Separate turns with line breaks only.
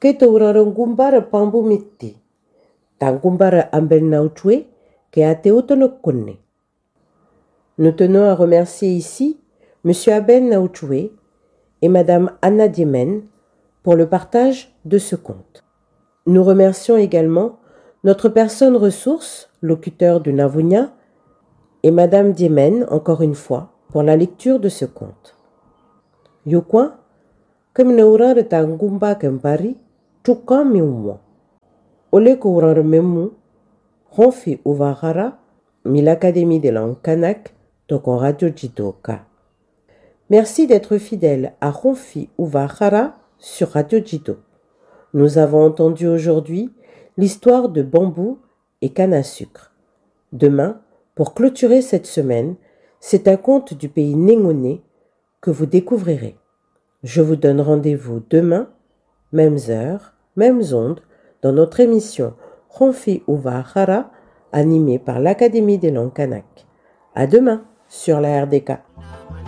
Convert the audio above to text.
Ketourarangumbara pambumiti. Tangumbara ambel nautwe ke ateotonokone. Nous tenons à remercier ici M. Abel Naoutchoué et Mme Anna Diemen pour le partage de ce conte. Nous remercions également notre personne ressource, locuteur de Navunia, et Mme Diemen, encore une fois, pour la lecture de ce conte. Yukwa, comme Neura de Tangumba Kempari, Tukan Miumwa. Ole Kouran Memu, Ronfi Uvahara, mi l'Académie des langues kanak, Tokon Radio Jidoka. Merci d'être fidèle à Ronfi Uvahara sur Radio Jido. Nous avons entendu aujourd'hui l'histoire de bambou et canne à sucre. Demain, pour clôturer cette semaine, c'est un conte du pays Néngone que vous découvrirez. Je vous donne rendez-vous demain, mêmes heures, mêmes ondes, dans notre émission Ronfi Uvahara, animée par l'Académie des langues kanak. À demain sur la RDK.